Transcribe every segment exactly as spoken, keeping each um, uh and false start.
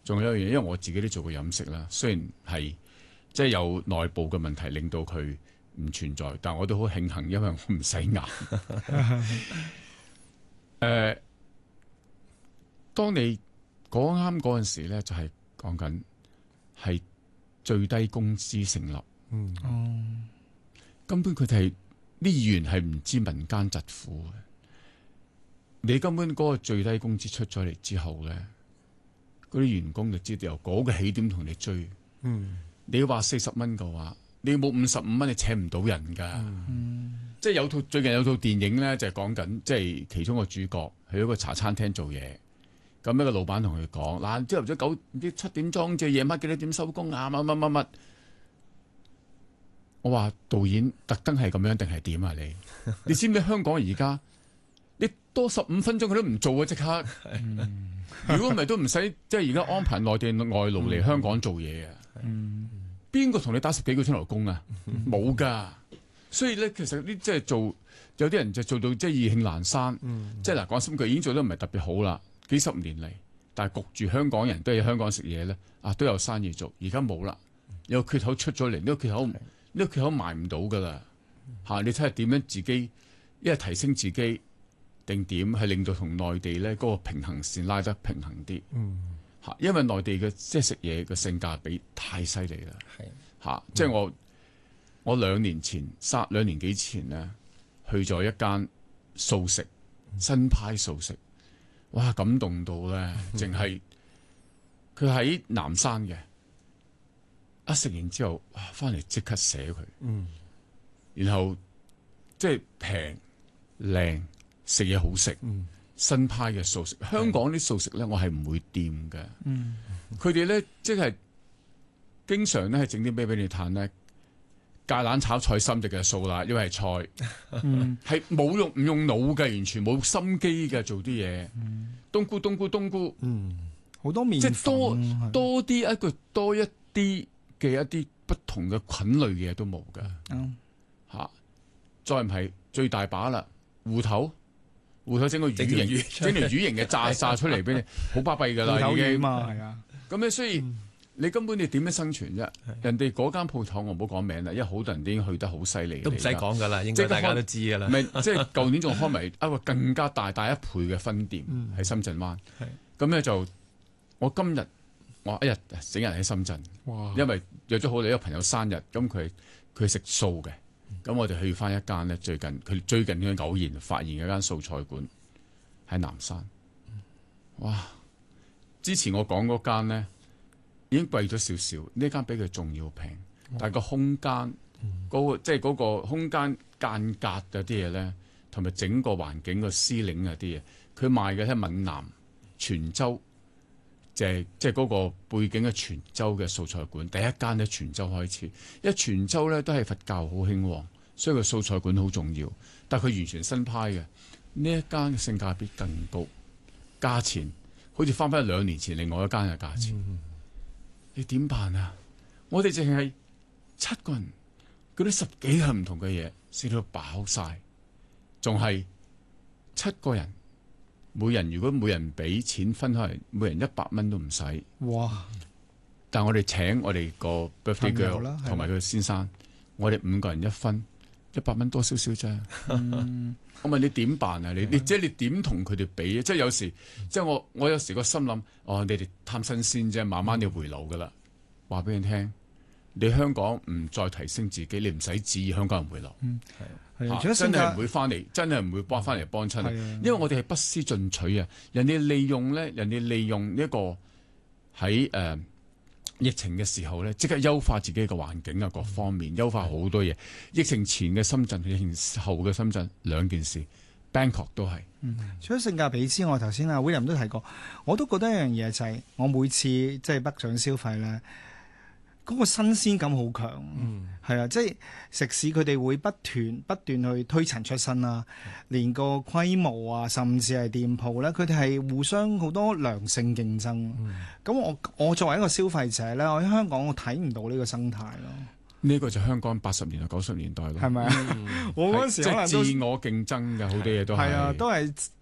仲有一樣嘢，因為我自己都做過飲食啦，雖然係即係有內部嘅問題令到佢唔存在，但我都好慶幸，因為我唔使牙。誒，當你講啱嗰陣時咧，就係講緊係最低工資成立。 嗯， 嗯根本佢哋係啲議員係唔知民間疾苦嘅。你根本嗰個最低工資出咗嚟之後咧，嗰啲員工就知道由嗰個起點同你追。 嗯， 你要話四十蚊嘅話，你冇五十五蚊，你請唔到人噶。 嗯， 即係有套最近有套電影咧，就係講緊即係其中個主角去一個茶餐廳做嘢，咁一個老闆同佢講嗱，朝頭早九唔知七點鐘，即係夜晚幾多點收工啊？乜乜乜乜。我話導演特登係咁樣定係點啊？你你知唔知香港而家你多十五分鐘佢都唔做啊！即刻，如果唔係都唔使即係而家安排內地外勞嚟香港做嘢啊！邊個同你打十幾個鐘頭工啊？冇噶，所以咧其實呢即係做有啲人就做到即係意興闌珊，即係嗱講心句已經做得唔係特別好啦，幾十年嚟，但係焗住香港人都喺香港食嘢咧啊都有生意做，而家冇啦，有個缺口出咗嚟，呢個缺口。呢個缺口賣唔到噶啦，嚇、啊！你睇下點樣自己一係提升自己，定點係令到同內地咧嗰、那個平衡線拉得平衡啲，嚇、 嗯啊！因為內地嘅即係食嘢嘅性價比太犀利啦， 係嚇、啊！即係我我兩年前三兩年幾前咧去咗一間素食新派素食，哇！感動到咧，淨係佢喺南山嘅。一食完之後，翻嚟即刻寫佢， 嗯， 然後即係平靚，食嘢好食， 嗯， 新派嘅素食。香港啲素食咧，我係唔會掂嘅。嗯，佢哋咧即係經常咧係整啲咩俾你嘆咧？芥蘭炒菜心就嘅素啦，因為係菜，係冇、嗯、用唔用腦嘅，完全冇心機嘅做啲嘢。嗯，冬菇冬菇冬菇， 嗯， 好多麵即係多多啲一個多一啲。嘅一啲不同嘅菌類嘅嘢都冇噶，吓、 嗯啊，再唔係最大把啦，芋頭，芋頭整個魚形，整條魚形嘅炸炸出嚟俾你，好巴閉噶啦已經， 係啊， 咁咧所以、嗯、你根本你點樣生存啫？人哋嗰間鋪頭我唔好講名啦，因為好多人已經去得好犀利， 都唔使講噶啦，應該大家都知噶啦。 唔係，即係舊年仲開埋一個更加大大一倍嘅分店喺、嗯、深圳灣，咁咧就我今日。我一日整日喺深圳， 哇因為約咗好你一個朋友生日，咁佢佢食素嘅，咁、嗯、我哋去翻一間咧，最近佢最近嘅偶然發現一間素菜館喺南山，哇！之前我講嗰間咧已經貴咗少少，呢間比佢仲要平，但係個空間嗰、嗯那個即係嗰個空間間隔嗰啲嘢咧，同埋整個環境個司令嗰啲嘢，佢賣嘅係閩南泉州。就係即係嗰個背景嘅泉州嘅素菜館，第一間喺泉州開始，因為泉州咧都係佛教好興旺，所以個素菜館好重要。但係佢完全新派嘅，呢一間性價比更高，價錢好似翻返兩年前另外一間嘅價錢。嗯、你點辦啊？我哋淨係七個人，嗰啲十幾樣唔同嘅嘢食到飽晒，仲係七個人。每人如果每人俾錢分開，每人一百蚊都唔使。 哇！ 但係我哋請我哋個 birthday girl 同埋佢先生，我哋五個人一分一百蚊多少少啫。嗯、我問你點辦啊？你你即係你點同佢哋比？即係有時即係我我有時個心諗，哦，你哋貪新鮮啫，慢慢你回流噶啦。話俾你聽，你香港唔再提升自己，你唔使指意香港人回流。嗯啊、 真係唔會翻嚟，真係唔會幫翻嚟幫親。因為我哋係不思進取啊！人哋利用咧，人哋利用呢一個喺誒、呃、疫情嘅時候咧，即刻優化自己嘅環境啊，各方面優化好多嘢。疫情前嘅深圳，疫情後嘅深圳兩件事 ，Bangkok 都係。 嗯，除咗性價比之外，頭先阿 William 都提過，我都覺得一樣嘢就係、是、我每次即係北上消費咧。嗰個新鮮感好強，係、嗯、啊，即係食肆佢哋會不斷不斷去推陳出新啦，嗯、連個規模啊，甚至係店鋪咧，佢哋係互相好多良性競爭。咁、嗯、我我作為一個消費者咧，我喺香港我睇唔到呢個生態咯。 呢個就香港八十年代九十年代咯， 係咪啊？我嗰陣時可能即係自我競爭嘅好多嘢都係， 係啊，都係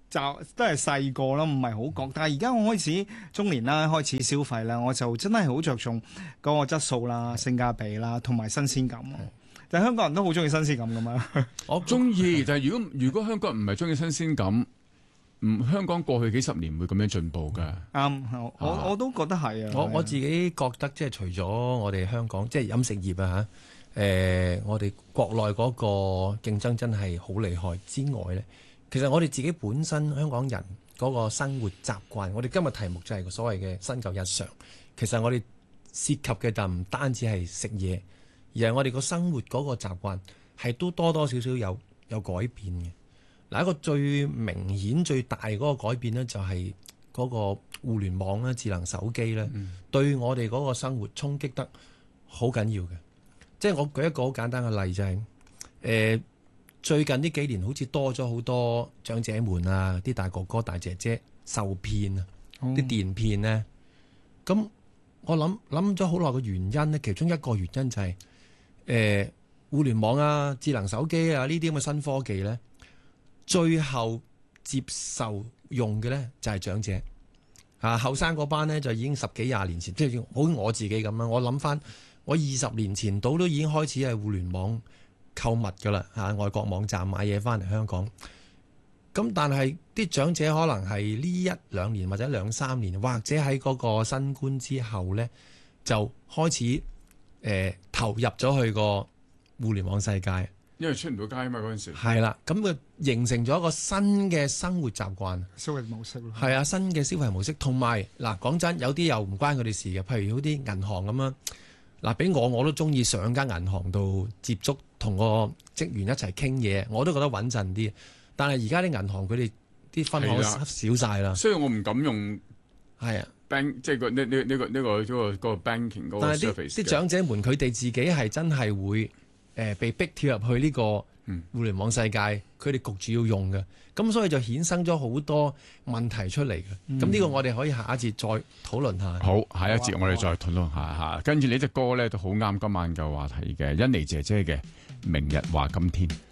就都係細個啦，唔係好覺。但係而家我開始中年啦，開始消費啦，我就真係好着重嗰個質素啦、性價比啦，同埋新鮮感。但係香港人都好中意新鮮感噶嘛。 我中意，但係如果如果香港人唔係中意新鮮感，唔香港過去幾十年唔會咁樣進步㗎。 啱、嗯，我我都覺得係啊。 我我自己覺得即係除咗我哋香港即係飲食業啊嚇，誒、呃、我哋國內嗰個競爭真係好厲害之外咧，其實我哋自己本身香港人嗰個生活習慣，我哋今日題目就係個所謂嘅新舊日常。其實我哋涉及嘅就唔單止係食嘢，而係我哋個生活嗰個習慣係都多多少少有有改變嘅。嗱，一個最明顯最大嗰個改變呢，就係嗰個互聯網啦、智能手機咧，嗯、對我哋嗰個生活衝擊得好緊要嘅。即係我舉一個好簡單嘅例就係、是，誒、呃、最近呢幾年好似多咗好多長者們啊，啲大哥哥大姐姐受騙啊，啲、嗯、電騙呢。咁我諗諗咗好耐嘅原因呢，其中一個原因就係、是，誒、呃、互聯網啊、智能手機啊呢啲咁嘅新科技咧。最後接受用嘅咧就係長者，啊後生嗰班咧就已經十幾廿年前，即係好似我自己咁樣。我諗翻，我二十年前到都已經開始係互聯網購物噶啦，嚇外國網站買嘢翻嚟香港。咁但係啲長者可能係呢一兩年或者兩三年，或者喺嗰個新冠之後咧，就開始誒、呃、投入咗去個互聯網世界。 因為出唔到街啊嘛，嗰陣時係啦，咁佢形成咗一個新嘅生活習慣、 消費模式咯。 係啊，新嘅消費模式，同埋嗱講真，有啲又唔關佢哋事嘅，譬如好啲銀行咁樣。嗱，俾我我都中意上間銀行度接觸，同個職員一齊傾嘢，我都覺得穩陣啲。但係而家啲銀行佢哋啲分行少晒啦， 所以我唔敢用。 係啊 ，bank 即係個呢呢呢個呢個嗰個嗰個 banking 嗰個 service。但係啲啲長者們佢哋自己係真係會。誒被逼跳入去呢個互聯網世界，佢哋焗住要用嘅，咁所以就衍生咗好多問題出嚟嘅。咁呢、嗯、個我哋可以下一節再討論下。 好，下一節我哋再討論下嚇。跟住呢隻歌咧都好啱今晚嘅話題嘅，甄妮姐姐嘅《明日話今天》。